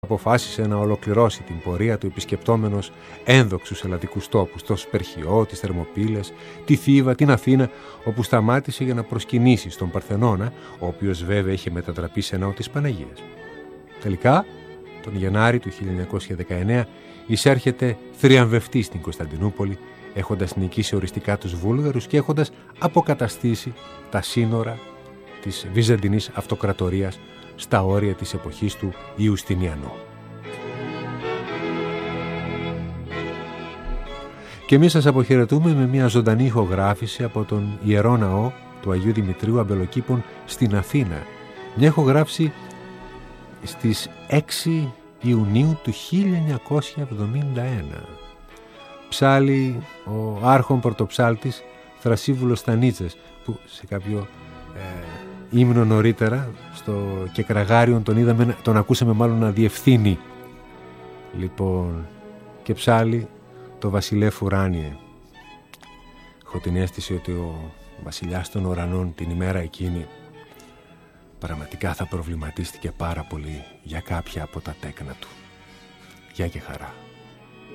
αποφάσισε να ολοκληρώσει την πορεία του επισκεπτόμενος ένδοξους ελλαδικούς τόπους, το Σπερχιό, τις Θερμοπύλες, τη Θήβα, την Αθήνα, όπου σταμάτησε για να προσκυνήσει στον Παρθενώνα, ο οποίος βέβαια είχε μετατραπεί σε ναό της Παναγίας. Τελικά, τον Γενάρη του 1919, εισέρχεται θριαμβευτής στην Κωνσταντινούπολη, έχοντας νικήσει οριστικά τους Βούλγαρους και έχοντας αποκαταστήσει τα σύνορα της Βυζαντινής Αυτοκρατορίας στα όρια της εποχής του Ιουστινιανού. Και εμείς σας αποχαιρετούμε με μια ζωντανή ηχογράφηση από τον Ιερό Ναό του Αγίου Δημητρίου Αμπελοκήπων στην Αθήνα. Μια ηχογράφηση στις 6 Ιουνίου του 1971. Ψάλλει ο άρχον πρωτοψάλτης Θρασίβουλος Στανίτσες, που σε κάποιο ύμνο νωρίτερα στο Κεκραγάριον τον ακούσαμε μάλλον να διευθύνει. Λοιπόν, και ψάλλει το Βασιλεύ Ουράνιε. Έχω την αίσθηση ότι ο βασιλιάς των ουρανών την ημέρα εκείνη πραγματικά θα προβληματίστηκε πάρα πολύ για κάποια από τα τέκνα του. Γεια και χαρά.